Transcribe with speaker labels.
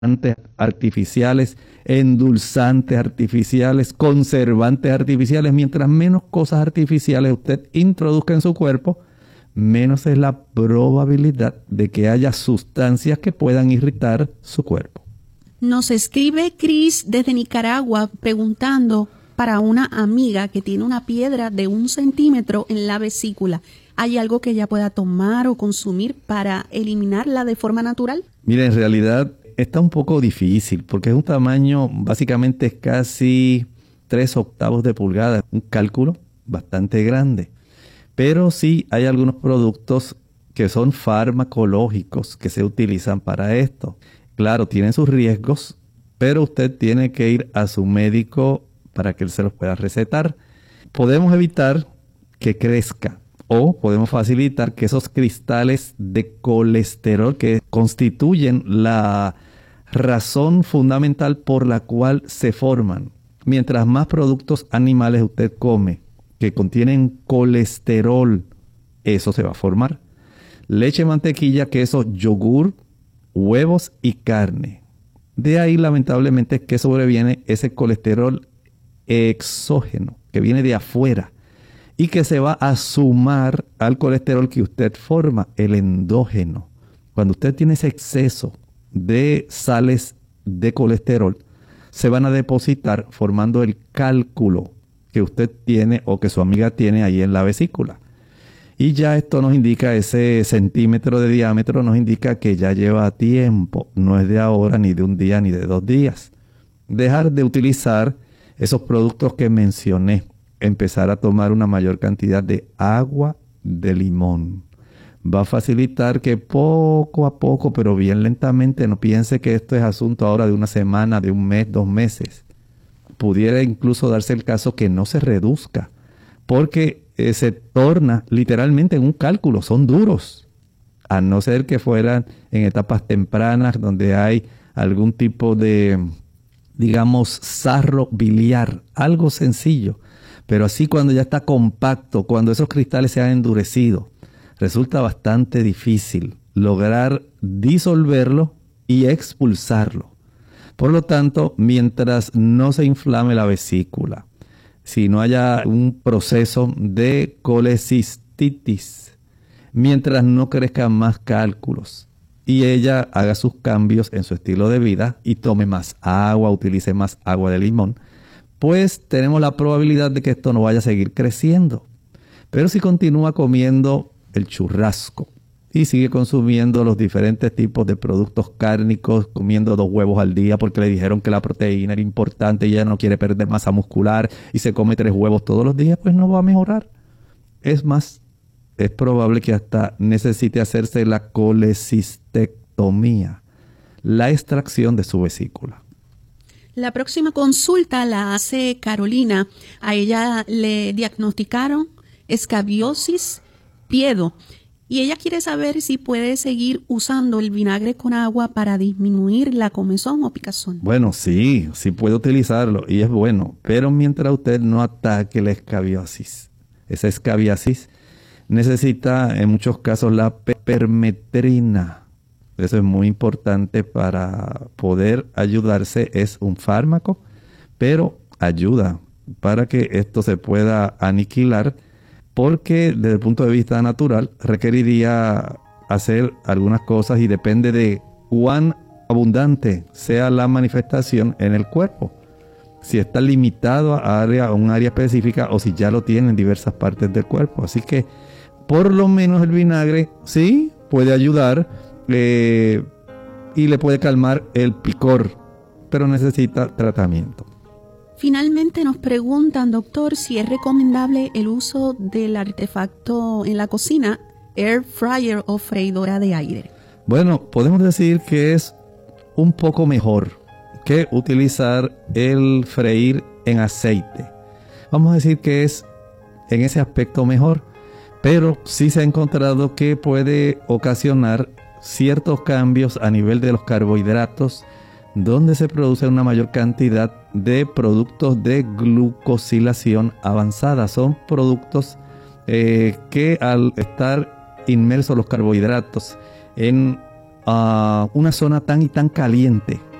Speaker 1: artificiales, endulzantes artificiales, conservantes artificiales. Mientras menos cosas artificiales usted introduzca en su cuerpo, menos es la probabilidad de que haya sustancias que puedan irritar su cuerpo.
Speaker 2: Nos escribe Cris desde Nicaragua preguntando para una amiga que tiene una piedra de 1 centímetro en la vesícula. ¿Hay algo que ella pueda tomar o consumir para eliminarla de forma natural?
Speaker 1: Mira, en realidad está un poco difícil porque es un tamaño, básicamente es casi 3/8 de pulgada, un cálculo bastante grande. Pero sí hay algunos productos que son farmacológicos que se utilizan para esto. Claro, tienen sus riesgos, pero usted tiene que ir a su médico para que él se los pueda recetar. Podemos evitar que crezca o podemos facilitar que esos cristales de colesterol que constituyen la razón fundamental por la cual se forman. Mientras más productos animales usted come que contienen colesterol, eso se va a formar. Leche, mantequilla, queso, yogur, huevos y carne. De ahí, lamentablemente, es que sobreviene ese colesterol exógeno, que viene de afuera y que se va a sumar al colesterol que usted forma, el endógeno. Cuando usted tiene ese exceso de sales de colesterol, se van a depositar formando el cálculo que usted tiene o que su amiga tiene ahí en la vesícula. Y ya esto nos indica, ese centímetro de diámetro nos indica que ya lleva tiempo, no es de ahora, ni de un día, ni de 2 días. Dejar de utilizar esos productos que mencioné, empezar a tomar una mayor cantidad de agua de limón. Va a facilitar que poco a poco, pero bien lentamente, no piense que esto es asunto ahora de una semana, de un mes, 2 meses. Pudiera incluso darse el caso que no se reduzca, porque se torna literalmente en un cálculo, son duros, a no ser que fueran en etapas tempranas donde hay algún tipo de, digamos, sarro biliar, algo sencillo, pero así cuando ya está compacto, cuando esos cristales se han endurecido, resulta bastante difícil lograr disolverlo y expulsarlo. Por lo tanto, mientras no se inflame la vesícula, si no haya un proceso de colecistitis, mientras no crezcan más cálculos y ella haga sus cambios en su estilo de vida y tome más agua, utilice más agua de limón, pues tenemos la probabilidad de que esto no vaya a seguir creciendo. Pero si continúa comiendo el churrasco y sigue consumiendo los diferentes tipos de productos cárnicos, comiendo 2 huevos al día porque le dijeron que la proteína era importante y ella no quiere perder masa muscular y se come 3 huevos todos los días, pues no va a mejorar. Es más, es probable que hasta necesite hacerse la colecistectomía, la extracción de su vesícula.
Speaker 2: La próxima consulta la hace Carolina. A ella le diagnosticaron escabiosis piedo. Y ella quiere saber si puede seguir usando el vinagre con agua para disminuir la comezón o picazón. Bueno,
Speaker 1: sí puede utilizarlo y es bueno, pero mientras usted no ataque la escabiosis, esa escabiasis necesita en muchos casos la permetrina. Eso es muy importante para poder ayudarse, es un fármaco, pero ayuda para que esto se pueda aniquilar, porque desde el punto de vista natural requeriría hacer algunas cosas y depende de cuán abundante sea la manifestación en el cuerpo. Si está limitado a un área específica o si ya lo tiene en diversas partes del cuerpo. Así que por lo menos el vinagre sí puede ayudar y le puede calmar el picor, pero necesita tratamiento.
Speaker 2: Finalmente nos preguntan, doctor, si es recomendable el uso del artefacto en la cocina, air fryer o freidora de aire.
Speaker 1: Bueno, podemos decir que es un poco mejor que utilizar el freír en aceite. Vamos a decir que es en ese aspecto mejor, pero sí se ha encontrado que puede ocasionar ciertos cambios a nivel de los carbohidratos, donde se produce una mayor cantidad de productos de glucosilación avanzada. Son productos que al estar inmersos los carbohidratos en a una zona tan y tan caliente